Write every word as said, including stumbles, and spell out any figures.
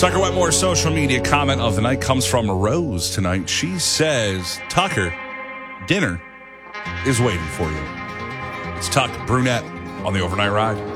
Tucker Wetmore's social media comment of the night comes from Rose tonight. She says, Tucker, dinner is waiting for you. It's Tuck Brunette on the Overnight Ride.